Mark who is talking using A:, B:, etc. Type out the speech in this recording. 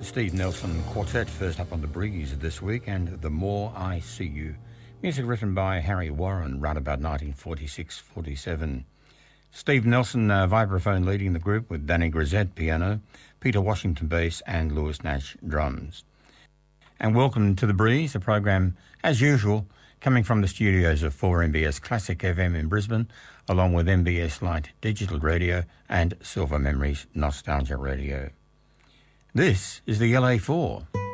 A: Steve Nelson Quartet first up on the breeze this week, and The More I See You. Music written by Harry Warren, right about 1946-47. Steve Nelson vibraphone leading the group with Danny Grisette piano, Peter Washington bass and Lewis Nash drums. And welcome to The Breeze, the program, as usual, coming from the studios of 4MBS Classic FM in Brisbane, along with MBS Light Digital Radio and Silver Memories Nostalgia Radio. This is the LA4.